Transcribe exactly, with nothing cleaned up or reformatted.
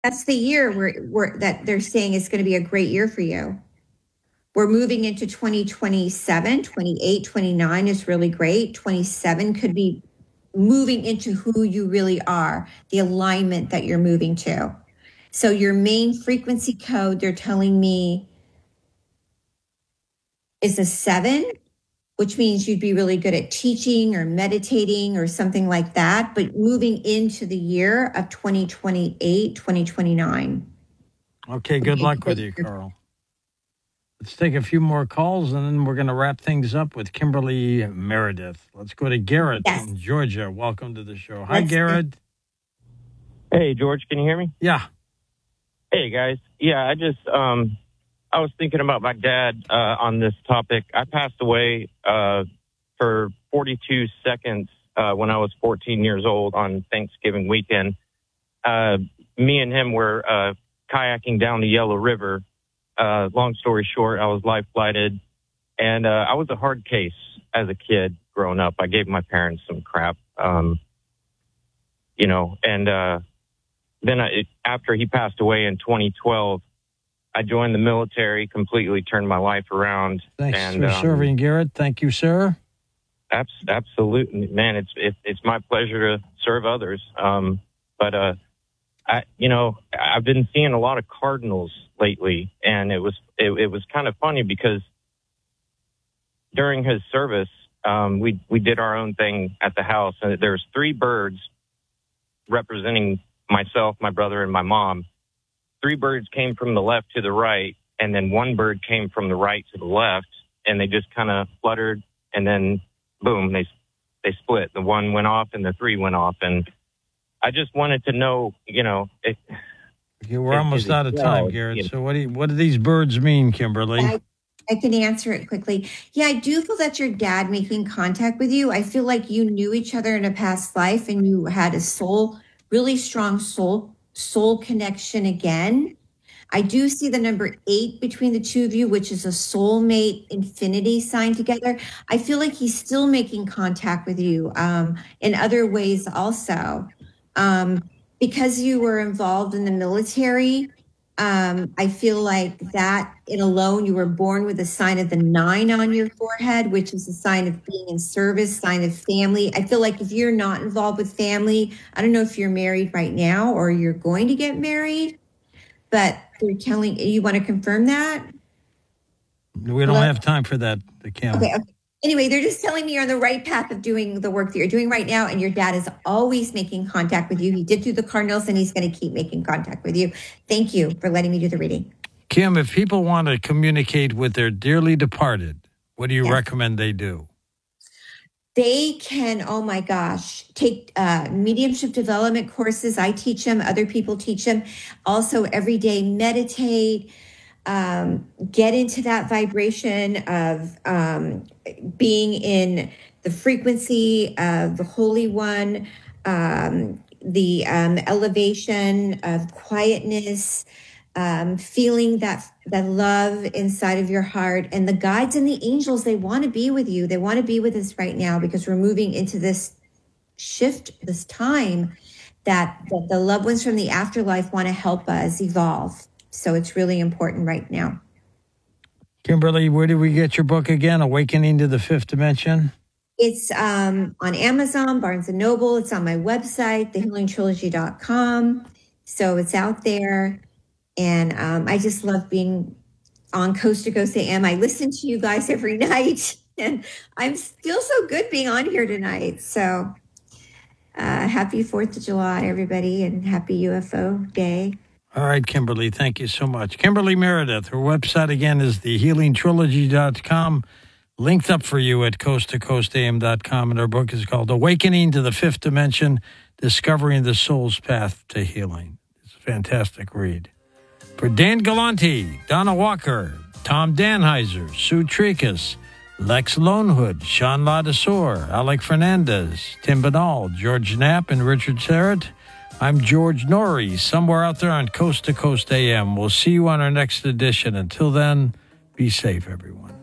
That's the year where, where that they're saying is going to be a great year for you. We're moving into twenty twenty-seven, twenty-eight, twenty-nine is really great. twenty-seven could be moving into who you really are, the alignment that you're moving to. So your main frequency code, they're telling me, is a seven, which means you'd be really good at teaching or meditating or something like that, but moving into the year of twenty twenty-eight, twenty twenty-nine. Okay, good luck with you, Carl. Let's take a few more calls, and then we're going to wrap things up with Kimberly Meredith. Let's go to Garrett Yes. in Georgia. Welcome to the show. Hi, Let's- Garrett. Hey, George, can you hear me? Yeah. Hey, guys. Yeah, I just, um, I was thinking about my dad uh, on this topic. I passed away uh, for forty-two seconds uh, when I was fourteen years old on Thanksgiving weekend. Uh, me and him were uh, kayaking down the Yellow River. Uh, long story short, I was life flighted, and uh, I was a hard case as a kid growing up. I gave my parents some crap, um, you know, and uh, then I, after he passed away in twenty twelve, I joined the military, completely turned my life around. Thanks and, for um, serving, Garrett. Thank you, sir. Abs- absolutely, man. It's it, it's my pleasure to serve others. Um, but uh, I, you know, I've been seeing a lot of cardinals lately, and it was it, it was kind of funny because during his service, um, we we did our own thing at the house, and there's three birds representing myself, my brother, and my mom. Three birds came from the left to the right, and then one bird came from the right to the left, and they just kind of fluttered, and then boom, they they split. The one went off, and the three went off, and I just wanted to know, you know, it, Okay, we're it- almost it- out of time, well, Garrett. you know. So what do you, what do these birds mean, Kimberly? I, I can answer it quickly. Yeah, I do feel that's your dad making contact with you. I feel like you knew each other in a past life and you had a soul, really strong soul, soul connection again. I do see the number eight between the two of you, which is a soulmate infinity sign together. I feel like he's still making contact with you um, in other ways also. Um, because you were involved in the military, um, I feel like that in alone, you were born with a sign of the nine on your forehead, which is a sign of being in service, sign of family. I feel like if you're not involved with family, I don't know if you're married right now or you're going to get married, but they're telling you want to confirm that? We don't Hello? have time for that, Kim. Okay, okay. Anyway, they're just telling me you're on the right path of doing the work that you're doing right now, and your dad is always making contact with you. He did through the Cardinals, and he's going to keep making contact with you. Thank you for letting me do the reading. Kim, if people want to communicate with their dearly departed, what do you Yes. recommend they do? They can, oh my gosh, take uh, mediumship development courses. I teach them, other people teach them. Also, every day meditate, um, get into that vibration of um, being in the frequency of the Holy One, um, the um, elevation of quietness, um, feeling that that love inside of your heart. And the guides and the angels, they want to be with you. They want to be with us right now because we're moving into this shift, this time that, that the loved ones from the afterlife want to help us evolve. So it's really important right now. Kimberly, where do we get your book again? Awakening to the Fifth Dimension? It's um, on Amazon, Barnes and Noble. It's on my website, the healing trilogy dot com. So it's out there. And um, I just love being on Coast to Coast A M. I listen to you guys every night. And I'm feel so good being on here tonight. So uh, happy fourth of July, everybody, and happy U F O Day. All right, Kimberly, thank you so much. Kimberly Meredith, her website again is the healing trilogy dot com, linked up for you at coast to coast a m dot com, and her book is called Awakening to the Fifth Dimension, Discovering the Soul's Path to Healing. It's a fantastic read. For Dan Galante, Donna Walker, Tom Danheiser, Sue Tricus, Lex Lonehood, Sean Ladesor, Alec Fernandez, Tim Banal, George Knapp, and Richard Serrett, I'm George Norrie, somewhere out there on Coast to Coast A M. We'll see you on our next edition. Until then, be safe, everyone.